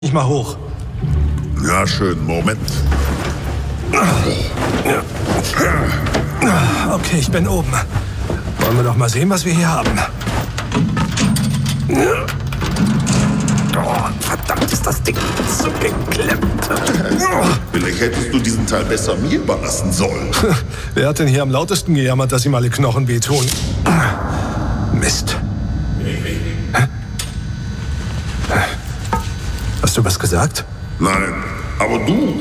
Ich mal hoch. Ja, schön. Moment. Okay, ich bin oben. Wollen wir doch mal sehen, was wir hier haben. Oh, verdammt, ist das Ding so geklemmt. Vielleicht hättest du diesen Teil besser mir überlassen sollen. Wer hat denn hier am lautesten gejammert, dass ihm alle Knochen wehtun? Mist. Hast du was gesagt? Nein, aber du